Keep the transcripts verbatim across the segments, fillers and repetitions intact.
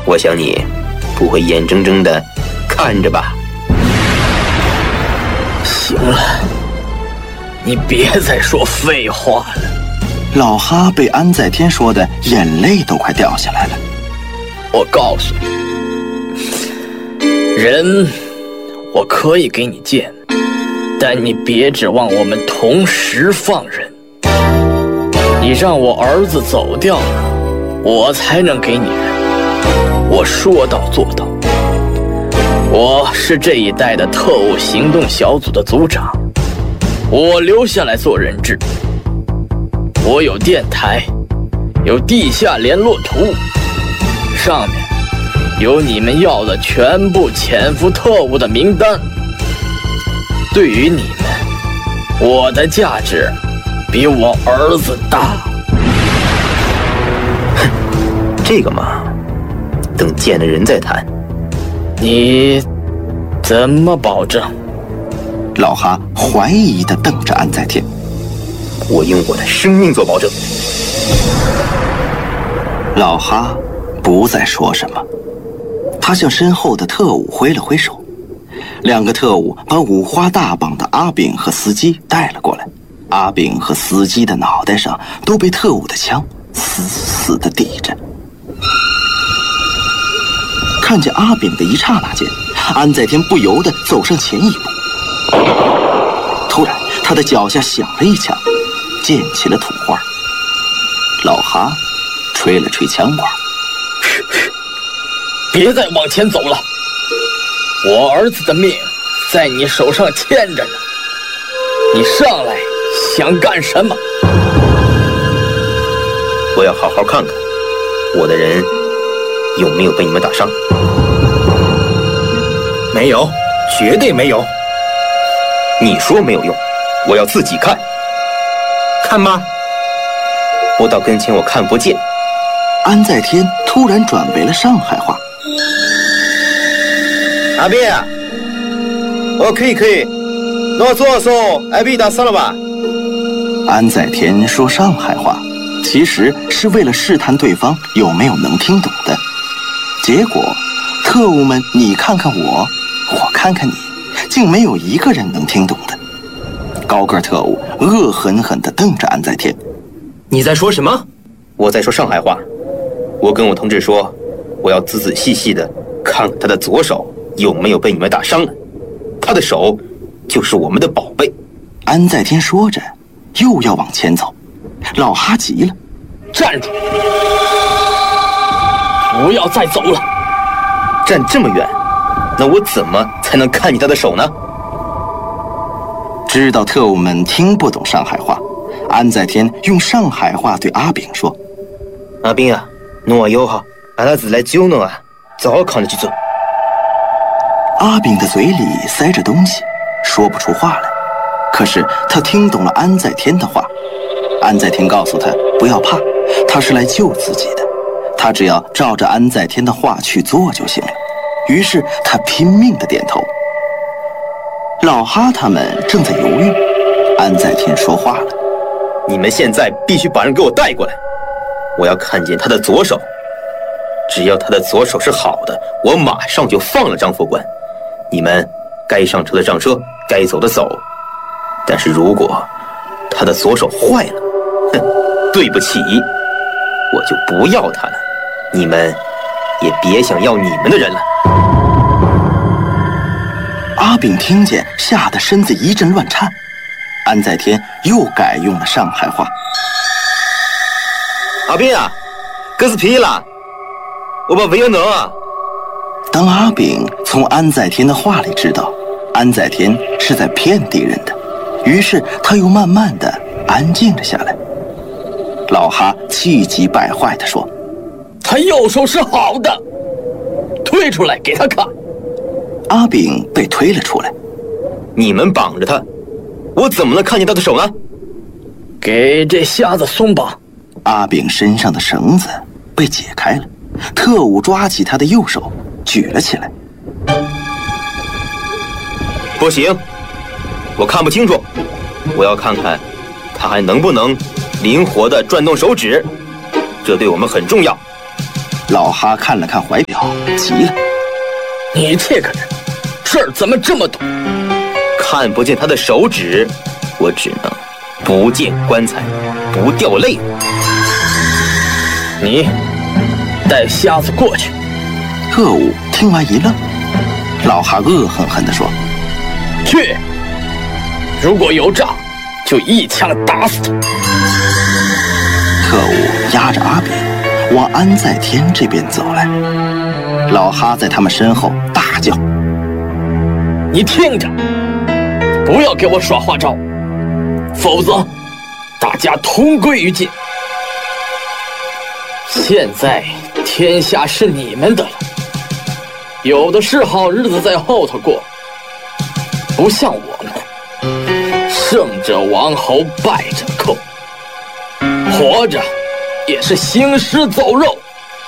我想你不会眼睁睁地看着吧？ 行了，你别再说废话了。 老哈被安在天说的眼泪都快掉下来了。 我告诉你，人我可以给你见，但你别指望我们同时放人。你让我儿子走掉了，我才能给你人。我说到做到。我是这一代的特务行动小组的组长，我留下来做人质。我有电台，有地下联络图，上面有你们要的全部潜伏特务的名单。对于你们，我的价值比我儿子大。 哼，这个嘛，等见了人再谈。 你怎么保证？ 老哈怀疑地瞪着安在天。 我用我的生命做保证。 老哈不再说什么，他向身后的特务挥了挥手。两个特务把五花大绑的阿炳和司机带了过来。阿炳和司机的脑袋上都被特务的枪死死地抵着。看见阿炳的一刹那间，安在天不由得走上前一步。突然他的脚下响了一枪，溅起了土花。老哈吹了吹枪管， 别再往前走了，我儿子的命在你手上牵着呢，你上来想干什么？ 我要好好看看我的人有没有被你们打伤。 没有，绝对没有。 你说没有用，我要自己看。 看吗？ 我到跟前我看不见。 安在天突然转为了上海话。 阿斌啊，哦，可以可以，那我左手还被打伤了吧？ 安在天说上海话，其实是为了试探对方有没有能听懂的。结果，特务们你看看我，我看看你，竟没有一个人能听懂的。高个特务恶狠狠地瞪着安在天。 你在说什么？ 我在说上海话。我跟我同志说，我要仔仔细细的看看他的左手有没有被你们打伤了。他的手就是我们的宝贝。 安在天说着，又要往前走。老哈急了， 站住！不要再走了！ 站这么远，那我怎么才能看见他的手呢？ 知道特务们听不懂上海话，安在天用上海话对阿炳说：“ 阿炳啊，侬也要好，阿拉是来救侬啊，只好扛着去走。” 阿炳的嘴里塞着东西，说不出话来。可是他听懂了安在天的话。安在天告诉他不要怕，他是来救自己的，他只要照着安在天的话去做就行了。于是他拼命地点头。老哈他们正在犹豫，安在天说话了：“ 你们现在必须把人给我带过来，我要看见他的左手。只要他的左手是好的，我马上就放了张副官。你们该上车的上车，该走的走。但是如果他的左手坏了，哼，对不起，我就不要他了。你们也别想要你们的人了。” 阿炳听见，吓得身子一阵乱颤。安在天又改用了上海话：“ 阿炳啊，这是屁啦！我把没有能啊。” 当阿炳从安在天的话里知道安在天是在骗敌人的，于是他又慢慢的安静了下来。老哈气急败坏地说：“ 他右手是好的，推出来给他看。” 阿炳被推了出来。 你们绑着他，我怎么能看见他的手呢？ 给这瞎子松绑。 阿炳身上的绳子被解开了，特务抓起他的右手举了起来。 不行，我看不清楚，我要看看他还能不能灵活地转动手指，这对我们很重要。 老哈看了看怀表，急了：“ 你这个人，事儿怎么这么多？ 看不见他的手指，我只能不见棺材不掉泪。 你带瞎子过去。” 特务听完一愣，老哈恶狠狠地说：“ 去！如果有诈，就一枪打死他。” 特务压着阿炳往安在天这边走来，老哈在他们身后大叫：“ 你听着，不要给我耍花招，否则大家同归于尽。现在天下是你们的了，有的是好日子在后头过，不像我们，胜者王侯，败者寇，活着也是行尸走肉。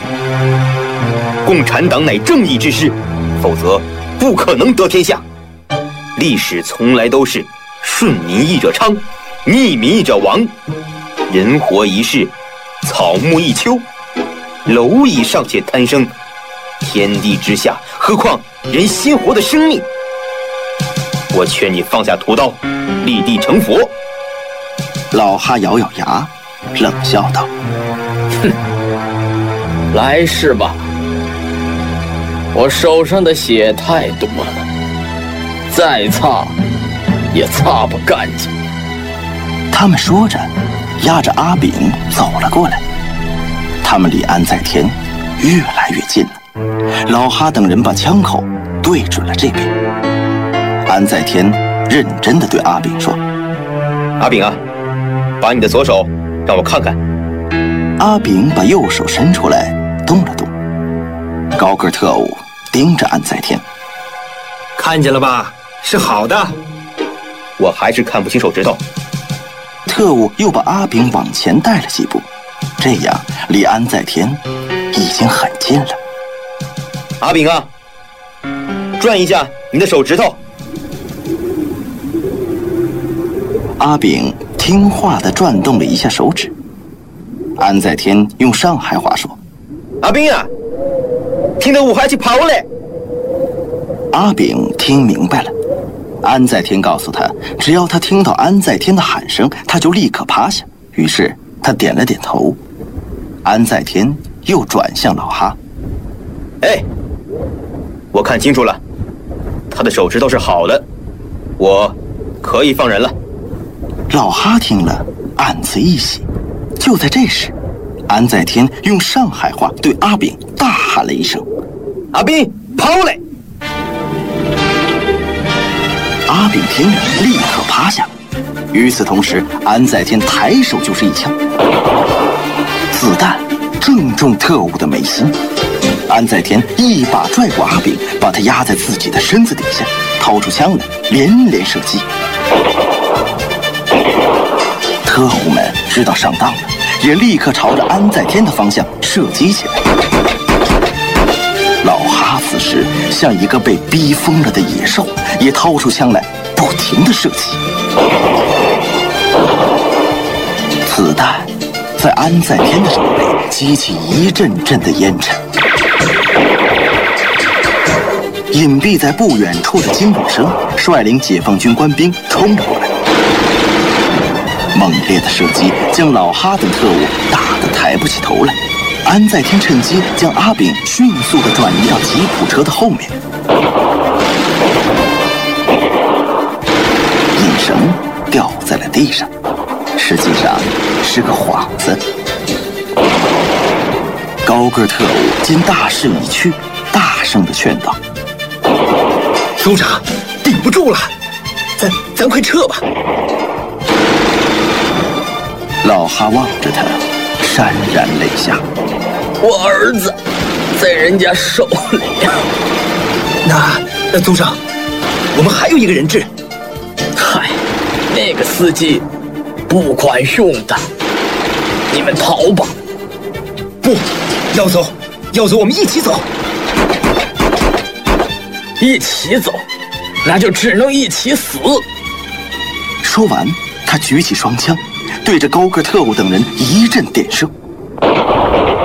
共产党乃正义之师，否则不可能得天下。历史从来都是顺民意者昌，逆民意者亡。人活一世，草木一秋，蝼蚁尚且贪生，天地之下，何况人鲜活的生命？我劝你放下屠刀，立地成佛。 老哈咬咬牙，冷笑道：“ 哼，来世吧。我手上的血太多了，再擦也擦不干净。” 他们说着，压着阿炳走了过来。他们离安在天越来越近了。老哈等人把枪口对准了这边。安在天认真地对阿炳说：“ 阿炳啊，把你的左手让我看看。” 阿炳把右手伸出来，动了动。高个特务盯着安在天：“ 看见了吧？是好的。” 我还是看不清手指头。 特务又把阿炳往前带了几步，这样离安在天已经很近了。 阿炳啊，转一下你的手指头。 阿炳听话地转动了一下手指。安在天用上海话说：“ 阿炳啊，听到我还去跑嘞。” 阿炳听明白了。安在天告诉他，只要他听到安在天的喊声，他就立刻趴下。于是他点了点头。安在天又转向老哈：“ 哎，我看清楚了，他的手指头是好的，我可以放人了。” 老哈听了，暗自一喜。就在这时，安在天用上海话对阿炳大喊了一声：“ 阿炳，跑嘞！” 阿炳听了，立刻趴下。与此同时，安在天抬手就是一枪，子弹正中特务的眉心。安在天一把拽过阿炳，把他压在自己的身子底下，掏出枪来，连连射击。特务们知道上当了，也立刻朝着安在天的方向射击起来。老哈此时像一个被逼疯了的野兽，也掏出枪来，不停地射击。子弹在安在天的手里激起一阵阵的烟尘。隐蔽在不远处的金武生率领解放军官兵冲了过来。猛烈的射击将老哈等特务打得抬不起头来。安在天趁机将阿炳迅速地转移到吉普车的后面。引绳掉在了地上，实际上是个幌子。高个特务见大势已去，大声地劝道：“ 首长，顶不住了，咱咱快撤吧。” 老哈望着他，潸然泪下。 我儿子在人家手里。 那那组长，我们还有一个人质。 嗨，那个司机不管用的，你们逃吧。 不要走，要走我们一起走。 一起走，那就只能一起死。 说完，他举起双枪，对着高个特务等人一阵点射。